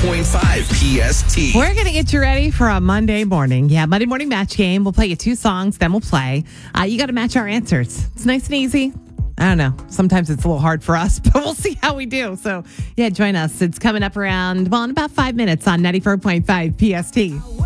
PST. We're going to get you ready for a Monday morning. Yeah, Monday morning match game. We'll play you 2 songs, then we'll play. You got to match our answers. It's nice and easy. I don't know. Sometimes it's a little hard for us, but we'll see how we do. So, yeah, join us. It's coming up around, in about 5 minutes on 94.5 PST.